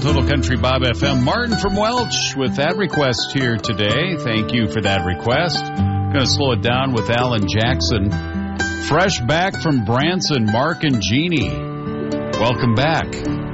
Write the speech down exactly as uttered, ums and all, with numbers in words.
Total Country Bob F M. Martin from Welch with that request here today. Thank you for that request. Going to slow it down with Alan Jackson. Fresh back from Branson, Mark and Jeannie. Welcome back.